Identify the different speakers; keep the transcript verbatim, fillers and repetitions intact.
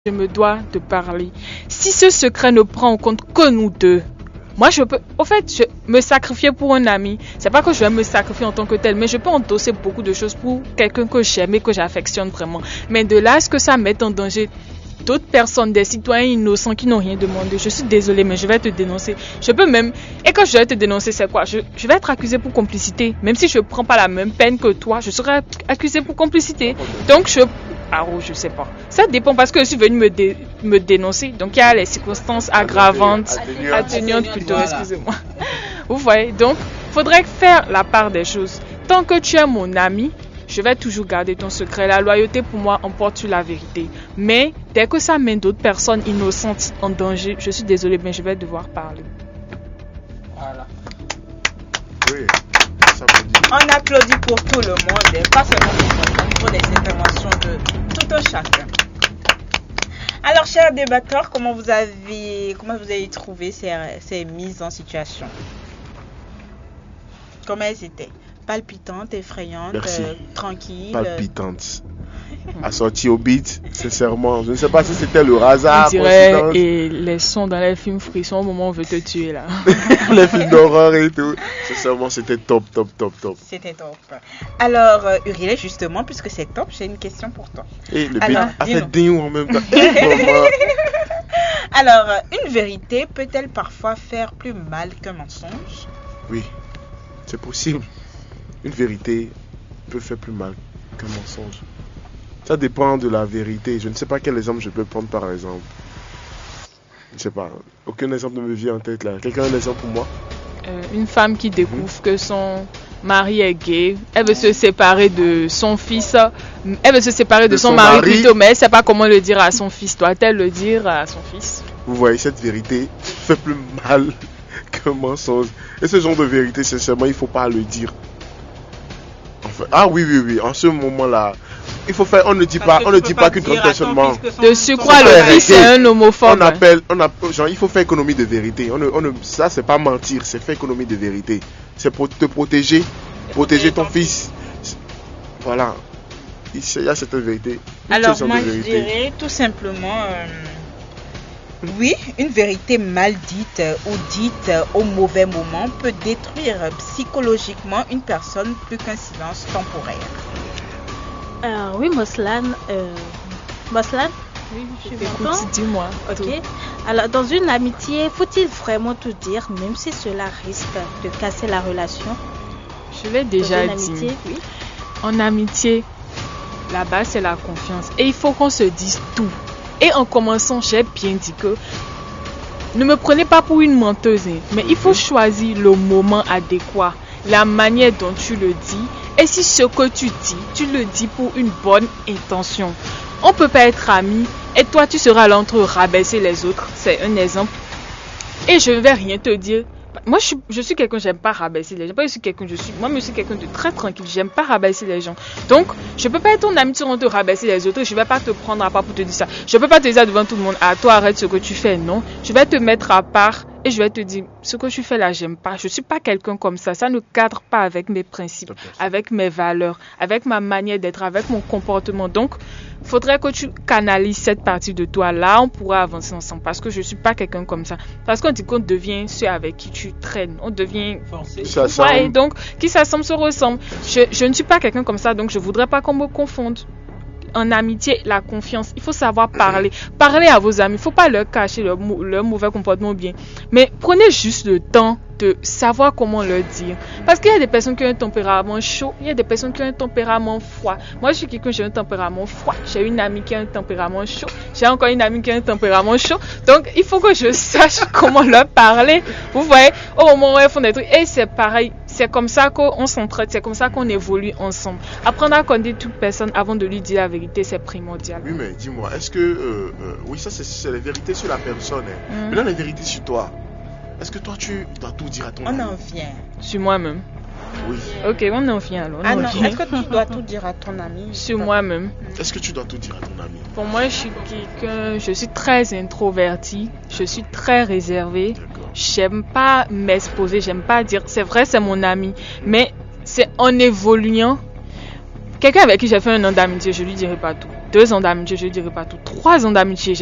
Speaker 1: je me dois de parler. Si ce secret ne prend en compte que nous deux, moi je peux, au fait, je me sacrifier pour un ami. C'est pas que je vais me sacrifier en tant que tel, mais je peux endosser beaucoup de choses pour quelqu'un que j'aime et que j'affectionne vraiment. Mais de là à ce que ça mette en danger d'autres personnes, des citoyens innocents qui n'ont rien demandé, je suis désolée, mais je vais te dénoncer. Je peux même, et quand je vais te dénoncer, c'est quoi? Je, je vais être accusée pour complicité. Même si je ne prends pas la même peine que toi, je serai accusée pour complicité. Donc je, ah oh, je sais pas. Ça dépend parce que je suis venue me, dé, me dénoncer. Donc il y a les circonstances aggravantes, atténuantes plutôt, excusez-moi. Vous voyez, donc il faudrait faire la part des choses. Tant que tu es mon ami, je vais toujours garder ton secret. La loyauté pour moi emporte sur la vérité. Mais dès que ça mène d'autres personnes innocentes en danger, je suis désolée, mais je vais devoir parler.
Speaker 2: Voilà.
Speaker 3: Oui, ça peut dire.
Speaker 2: On applaudit pour tout le monde, pas seulement pour, pour des interventions de tout un chacun. Alors, chers débatteurs, comment vous avez, comment vous avez trouvé ces, ces mises en situation? Comment elles étaient? Palpitante, effrayante, euh, tranquille.
Speaker 3: Palpitante. Assortie au beat, sincèrement. Je ne sais pas si c'était le hasard.
Speaker 1: On dirait, et les sons dans les films frissons au moment où on veut te tuer là.
Speaker 3: Les films d'horreur et tout. Sincèrement, c'était top, top, top, top.
Speaker 2: C'était top. Alors, euh, Uriel, justement, puisque c'est top, j'ai une question pour toi.
Speaker 3: Et le beat a fait ding en même temps.
Speaker 2: Alors, une vérité peut-elle parfois faire plus mal qu'un mensonge?
Speaker 3: Oui, c'est possible. Une vérité peut faire plus mal qu'un mensonge. Ça dépend de la vérité. Je ne sais pas quel exemple je peux prendre par exemple. Je ne sais pas. Aucun exemple ne me vient en tête là. Quelqu'un a un exemple pour moi?
Speaker 1: euh, Une femme qui découvre mmh. que son mari est gay. Elle veut se séparer de son fils. Elle veut se séparer de, de son, son mari, mari plutôt, mais elle ne sait pas comment le dire à son fils. Doit-elle le dire à son fils?
Speaker 3: Vous voyez, cette vérité fait plus mal qu'un mensonge. Et ce genre de vérité, sincèrement, il ne faut pas le dire. Enfin, ah oui, oui, oui. En ce moment-là, il faut faire. On ne dit pas, on ne dit pas qu'une tromperie seulement.
Speaker 1: De surcroît, le fils est un homophobe.
Speaker 3: On appelle, on appelle, genre, il faut faire économie de vérité. On ne, on ne, ça, c'est pas mentir, c'est faire économie de vérité. C'est pour te protéger, protéger ton fils. Voilà. Il y a cette vérité.
Speaker 2: Alors, moi, je dirais tout simplement. Euh... Oui, une vérité mal dite ou dite au mauvais moment peut détruire psychologiquement une personne plus qu'un silence temporaire.
Speaker 4: Euh, oui, Moslan. Euh, Moslan
Speaker 1: Oui, je suis écoute, dis-moi.
Speaker 4: Ok. Tout. Alors, dans une amitié, faut-il vraiment tout dire, même si cela risque de casser la relation?
Speaker 1: Je l'ai déjà dit.
Speaker 4: Amitié, oui.
Speaker 1: En amitié, la base, c'est la confiance. Et il faut qu'on se dise tout. Et en commençant, j'ai bien dit que ne me prenez pas pour une menteuse, hein, mais il faut choisir le moment adéquat, la manière dont tu le dis. Et si ce que tu dis, tu le dis pour une bonne intention. On ne peut pas être amis et toi, tu seras là en train de rabaisser les autres. C'est un exemple. Et je ne vais rien te dire. Moi, je suis, je suis quelqu'un, j'aime pas rabaisser les gens. Pas je suis quelqu'un, je suis, moi, je suis quelqu'un de très tranquille. J'aime pas rabaisser les gens. Donc, je peux pas être ton ami en te rabaisser les autres. Je vais pas te prendre à part pour te dire ça. Je peux pas te dire devant tout le monde, ah, toi, arrête ce que tu fais. Non. Je vais te mettre à part et je vais te dire, ce que tu fais là, j'aime pas. Je suis pas quelqu'un comme ça. Ça ne cadre pas avec mes principes, avec mes valeurs, avec ma manière d'être, avec mon comportement. Donc, faudrait que tu canalises cette partie de toi. Là, on pourra avancer ensemble parce que je suis pas quelqu'un comme ça. Parce qu'on dit qu'on devient ceux avec qui tu traînes. On devient
Speaker 3: forcé.
Speaker 1: Ouais, donc, qui s'assemble se ressemble. Je, je ne suis pas quelqu'un comme ça, donc je voudrais pas qu'on me confonde. En amitié, la confiance, il faut savoir parler. Parlez à vos amis, il ne faut pas leur cacher leur, leur mauvais comportement bien. Mais prenez juste le temps de savoir comment leur dire. Parce qu'il y a des personnes qui ont un tempérament chaud, il y a des personnes qui ont un tempérament froid. Moi, je suis quelqu'un qui a un tempérament froid. J'ai une amie qui a un tempérament chaud. J'ai encore une amie qui a un tempérament chaud. Donc, il faut que je sache comment leur parler. Vous voyez, au moment où elles font des trucs, et c'est pareil. C'est comme ça qu'on s'entraide, c'est comme ça qu'on évolue ensemble. Apprendre à connaître toute personne avant de lui dire la vérité, c'est primordial.
Speaker 3: Oui, mais dis-moi, est-ce que... Euh, euh, oui, ça, c'est, c'est la vérité sur la personne. Hein. Mm. Maintenant, la vérité sur toi. Est-ce que toi, tu dois tout dire à ton
Speaker 2: on
Speaker 3: ami?
Speaker 2: On en vient.
Speaker 1: Sur moi-même.
Speaker 3: Oui.
Speaker 1: Ok, on en vient alors.
Speaker 2: Ah non, vient. Est-ce que tu dois tout dire à ton ami?
Speaker 1: Sur moi-même.
Speaker 3: Est-ce que tu dois tout dire à ton ami?
Speaker 1: Pour moi, je suis quelqu'un... Je suis très introvertie. Je suis très réservée. D'accord. J'aime pas m'exposer, j'aime pas dire, c'est vrai, c'est mon ami, mais c'est en évoluant. Quelqu'un avec qui j'ai fait un an d'amitié, je lui dirai pas tout. deux ans d'amitié, je dirais pas tout, trois ans d'amitié,